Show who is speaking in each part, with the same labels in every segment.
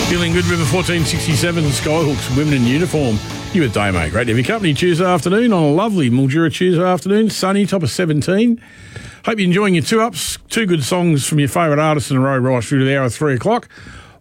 Speaker 1: Feeling good, River 1467, Skyhooks, women in uniform. You with Damo. Great to have your company Tuesday afternoon on a lovely Mildura Tuesday afternoon. Sunny, top of 17. Hope you're enjoying your two-ups. Two good songs from your favourite artists in a row right through to the hour of 3 o'clock.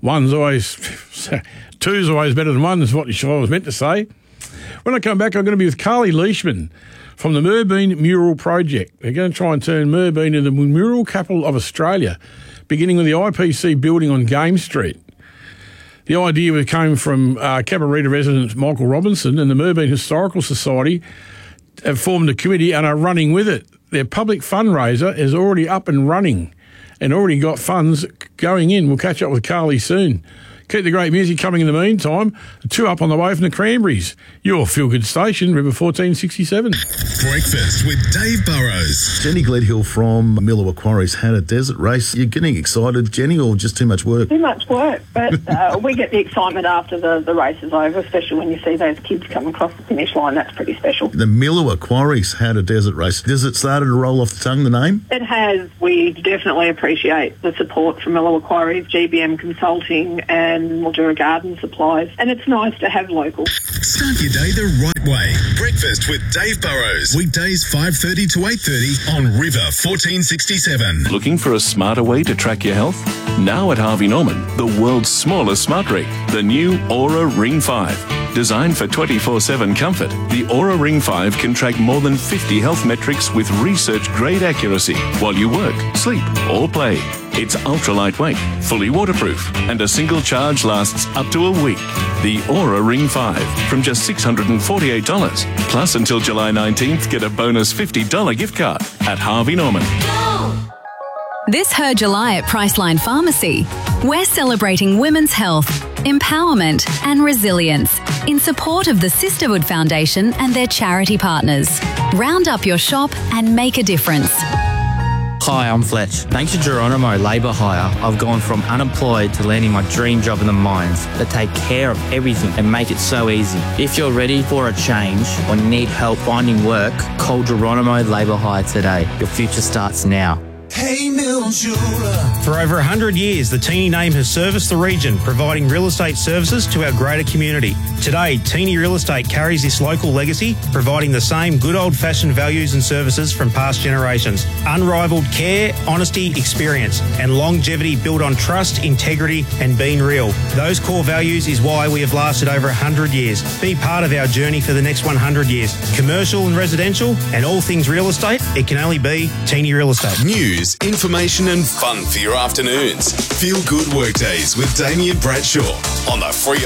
Speaker 1: Two's always better than one, is what I was meant to say. When I come back, I'm going to be with Carly Leishman from the Mooraboon Mural Project. They're going to try and turn Mooraboon into the mural capital of Australia, beginning with the IPC building on Game Street. The idea came from Cabarita resident Michael Robinson, and the Mooraboon Historical Society have formed a committee and are running with it. Their public fundraiser is already up and running and already got funds going in. We'll catch up with Carly soon. Keep the great music coming in the meantime. Two up on the way from the Cranberries. Your feel-good station, River 1467.
Speaker 2: Breakfast with Dave Burrows.
Speaker 3: Jenny Gledhill from Millawa Quarries had a desert race. You're getting excited, Jenny, or just too much work?
Speaker 4: Too much work, but we get the excitement after the race is over, especially when you see those kids come across the finish line. That's pretty special.
Speaker 3: The Millawa Quarries had a desert race. Does it start to roll off the tongue, the name?
Speaker 4: It has. We definitely appreciate the support from Millawa Quarries, GBM Consulting and Mildura Garden Supplies, and it's nice to have local.
Speaker 2: Start your day the right way. Breakfast with Dave Burrows. Weekdays 5:30 to 8:30 on River 1467.
Speaker 5: Looking for a smarter way to track your health? Now at Harvey Norman, the world's smallest smart ring, the new Aura Ring 5. Designed for 24/7 comfort, the Aura Ring 5 can track more than 50 health metrics with research-grade accuracy while you work, sleep or play. It's ultra-lightweight, fully waterproof, and a single charge lasts up to a week. The Aura Ring 5 from just $648. Plus, until July 19th, get a bonus $50 gift card at Harvey Norman.
Speaker 6: This Her July at Priceline Pharmacy, we're celebrating women's health, empowerment and resilience in support of the Sisterhood Foundation and their charity partners. Round up your shop and make a difference.
Speaker 7: Hi, I'm Fletch. Thanks to Geronimo Labour Hire, I've gone from unemployed to landing my dream job in the mines that take care of everything and make it so easy. If you're ready for a change or need help finding work, call Geronimo Labour Hire today. Your future starts now.
Speaker 8: Hey, Mildura.
Speaker 9: For over 100 years, the Teeny name has serviced the region, providing real estate services to our greater community. Today, Teeny Real Estate carries this local legacy, providing the same good old-fashioned values and services from past generations. Unrivaled care, honesty, experience, and longevity built on trust, integrity, and being real. Those core values is why we have lasted over 100 years. Be part of our journey for the next 100 years. Commercial and residential, and all things real estate, it can only be Teeny Real Estate.
Speaker 2: News, information and fun for your afternoons. Feel good workdays with Damien Bradshaw on the free